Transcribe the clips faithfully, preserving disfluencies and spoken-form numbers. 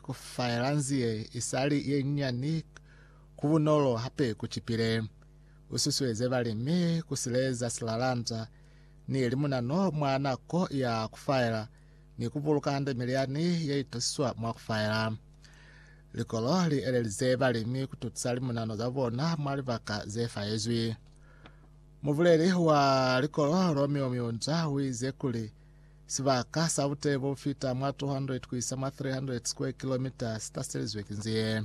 kufairanzie isali yenyani kuvunolo hape kuchipire ususweze valimi kusileza silalanta ni elimu nano mwanako ya kufaira ni kupulukande miliani yeitosiswa mwa kufaira likolo lielelize valimi kututsa limu nano zavona mwali vaka zefaezwi muvuleri wa likolo Romeo Miunza wize kuli sivaka savutevo fita mwa two hundred kuisa mwa three hundred square kilometers taselizwe kinzie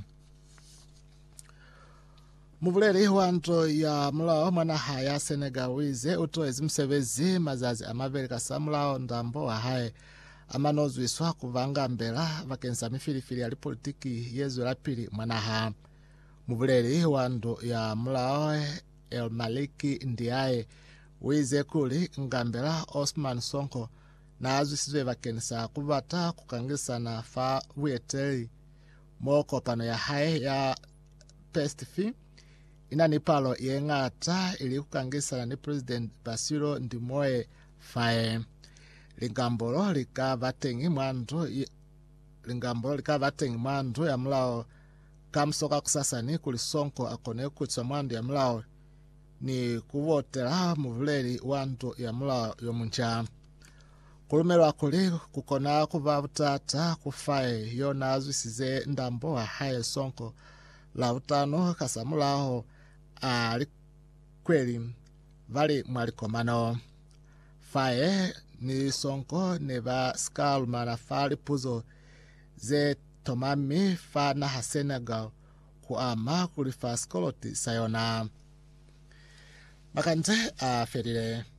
muvuleri wanto ya mulao mwana haya Senegal wize utoezi msevezi mazazi amaverika sa mulao ndambo wa haye amanozwiswa kuvanga mbela vakensa mifilifili ali politiki yezu la pili mwanaha muvuleri wanto ya mulao El Maliki Ndiaye wize kuli ngambela Osman Sonko na azwisizwe vakensa kuvata kukangisana fa weteli moko pano ya haye ya pestifi inanipalo yengata ili kukangisana ni President Basiro Ndimoye Faye lingambolo likavatengi mwandu lingambolo likavatengi mwandu ya mulao kamsoka kusasani kuli Sonko akone kutsa mwandu ya mulao ni kuvotela muvuleri wantu ya mulao yomuncha kulumelwa kuli kukona kuva vutata kufaye yona azwisize ndambo wa haye Sonko la utano kasamulaho ali kweli vali mwalikomano faye ni Sonko neva skalma na fali puzo ze tomami fa na ha Senegal kuama kulifa skoloti sayona makante a ferire